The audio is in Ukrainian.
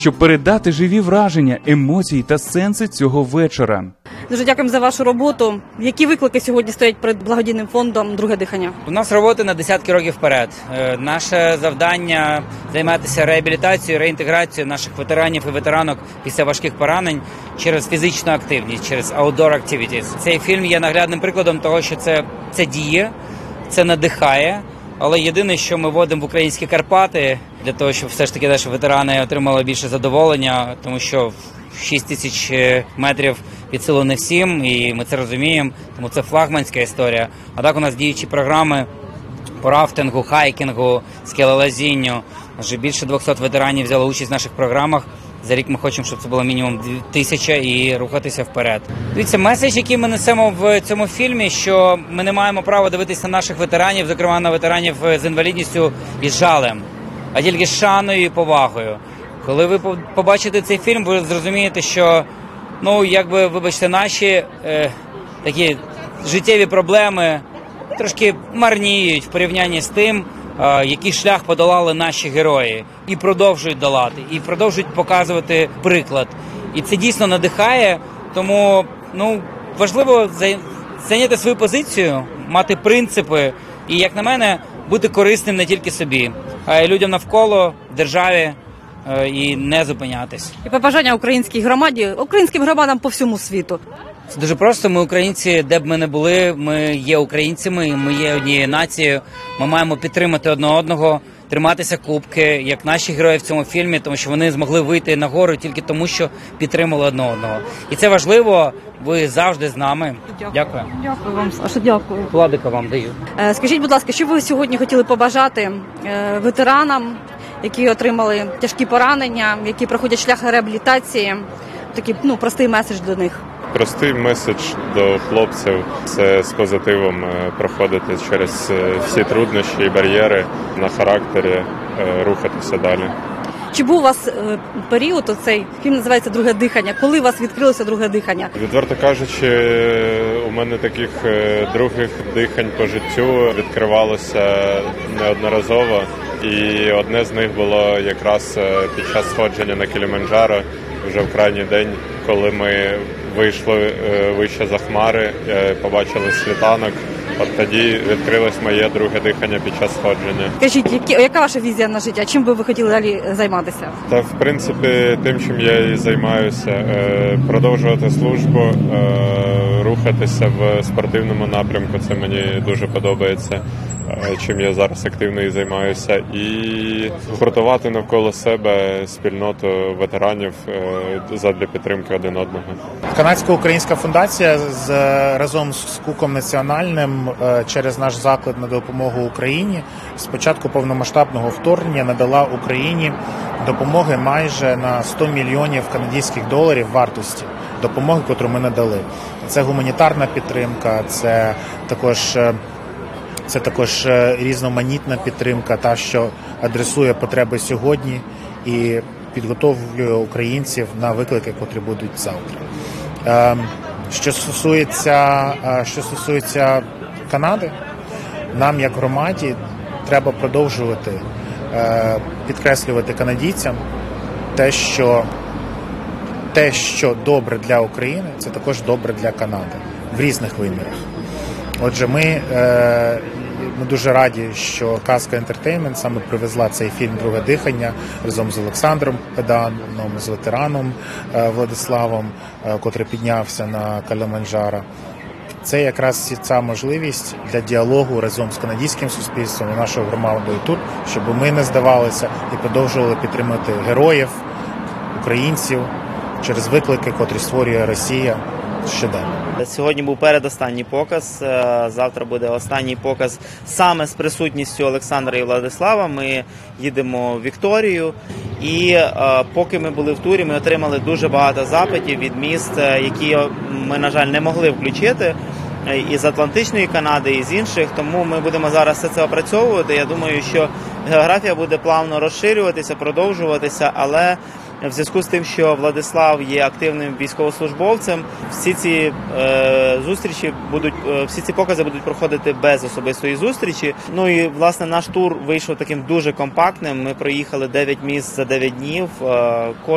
щоб передати живі враження, емоції та сенси цього вечора. Дуже дякуємо за вашу роботу. Які виклики сьогодні стоять перед благодійним фондом «Друге дихання»? У нас робота на десятки років вперед. Наше завдання – займатися реабілітацією, реінтеграцією наших ветеранів і ветеранок після важких поранень через фізичну активність, через outdoor activities. Цей фільм є наглядним прикладом того, що це діє, це надихає. Але єдине, що ми вводимо в українські Карпати, для того, щоб все ж таки наші ветерани отримали більше задоволення, тому що 6 тисяч метрів під силу не всім, і ми це розуміємо, тому це флагманська історія. А так у нас діючі програми по рафтингу, хайкінгу, скелелазінню. Вже більше 200 ветеранів взяло участь в наших програмах. За рік ми хочемо, щоб це було мінімум 1000 і рухатися вперед. Дивіться, меседж, який ми несемо в цьому фільмі, що ми не маємо права дивитися на наших ветеранів, зокрема на ветеранів з інвалідністю із жалем, а тільки з шаною і повагою. Коли ви побачите цей фільм, ви зрозумієте, що, вибачте, наші такі життєві проблеми трошки марніють в порівнянні з тим, який шлях подолали наші герої. І продовжують долати, і продовжують показувати приклад. І це дійсно надихає, тому важливо зайняти свою позицію, мати принципи і, як на мене, бути корисним не тільки собі, а й людям навколо, державі, і не зупинятись. І побажання українській громаді, українським громадам по всьому світу. Це дуже просто. Ми українці, де б ми не були, ми є українцями, ми є однією нацією. Ми маємо підтримати одне одного, триматися кубки, як наші герої в цьому фільмі, тому що вони змогли вийти нагору тільки тому, що підтримали одне одного. І це важливо, ви завжди з нами. Дякую. Дякую вам, Саша, дякую. Владика вам даю. Скажіть, будь ласка, що ви сьогодні хотіли побажати ветеранам, які отримали тяжкі поранення, які проходять шлях реабілітації? Такий, простий меседж до них. Простий меседж до хлопців – це з позитивом проходити через всі труднощі і бар'єри на характері, рухатися далі. Чи був у вас період, оцей фільм називається «Друге дихання», коли у вас відкрилося друге дихання? Відверто кажучи, у мене таких других дихань по життю відкривалося неодноразово. І одне з них було якраз під час сходження на Кіліманджаро, вже в крайній день, коли ми вийшли вище за хмари, побачили світанок. От тоді відкрилось моє друге дихання під час сходження. Скажіть, яка ваша візія на життя? Чим би ви хотіли далі займатися? Та, в принципі, тим, чим я і займаюся. Продовжувати службу, рухатися в спортивному напрямку. Це мені дуже подобається, чим я зараз активно і займаюся. І гуртувати навколо себе спільноту ветеранів задля підтримки один одного. Канадсько-українська фундація разом з КУКом національним через наш заклад на допомогу Україні з початку повномасштабного вторгнення надала Україні допомоги майже на 100 мільйонів канадських доларів вартості допомоги, яку ми надали. Це гуманітарна підтримка, це також різноманітна підтримка, та, що адресує потреби сьогодні і підготовлює українців на виклики, котрі будуть завтра. Що стосується Канади, нам як громаді треба продовжувати підкреслювати канадійцям те, що добре для України, це також добре для Канади в різних вимірах. Отже, ми дуже раді, що Казка Ентертеймент саме привезла цей фільм «Друге дихання» разом з Олександром Педаном, з ветераном Владиславом, котрий піднявся на Кіліманджаро. Це якраз ця можливість для діалогу разом з канадським суспільством і нашою громадою тут, щоб ми не здавалися і продовжували підтримати героїв, українців через виклики, котрі створює Росія щоденно. Сьогодні був передостанній показ, завтра буде останній показ саме з присутністю Олександра і Владислава. Ми їдемо в Вікторію і поки ми були в турі, ми отримали дуже багато запитів від міст, які ми, на жаль, не могли включити із Атлантичної Канади, і з інших, тому ми будемо зараз все це опрацьовувати. Я думаю, що географія буде плавно розширюватися, продовжуватися, але в зв'язку з тим, що Владислав є активним військовослужбовцем, всі ці всі ці покази будуть проходити без особистої зустрічі. Ну і, власне, наш тур вийшов таким дуже компактним. Ми проїхали 9 міст за 9 днів.